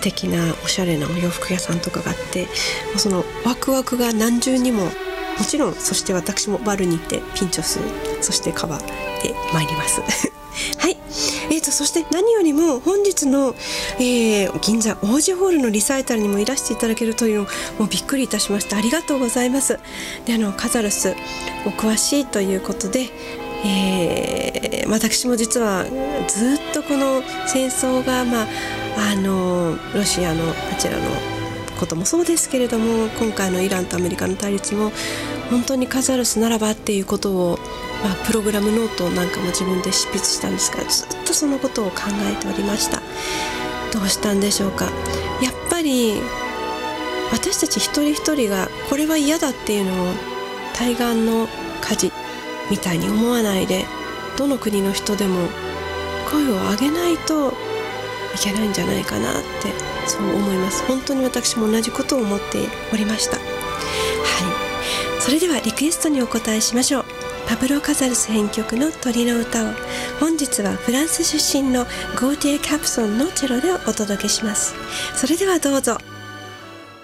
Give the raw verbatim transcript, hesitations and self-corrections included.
敵なおしゃれなお洋服屋さんとかがあって、そのワクワクが何重にも、もちろん、そして私もバルに行ってピンチをする、そしてカバーで参りますはい、えーと、そして何よりも本日の、えー、銀座王子ホールのリサイタルにもいらしていただけるというのもうびっくりいたしました。ありがとうございます。で、あのカザルスお詳しいということで、えー、私も実はずっとこの戦争が、まあ、あのロシアのあちらのこともそうですけれども、今回のイランとアメリカの対立も本当にカザルスならばっていうことを、まあ、プログラムノートなんかも自分で執筆したんですが、ずっとそのことを考えておりました。どうしたんでしょうか。やっぱり私たち一人一人がこれは嫌だっていうのを対岸の火事みたいに思わないで、どの国の人でも声を上げないといけないんじゃないかなって、そう思います。本当に私も同じことを思っておりました。はい、それではリクエストにお答えしましょう。パブロ・カザルス編曲の鳥の歌を、本日はフランス出身のゴーティエ・キャプソンのチェロでお届けします。それではどうぞ。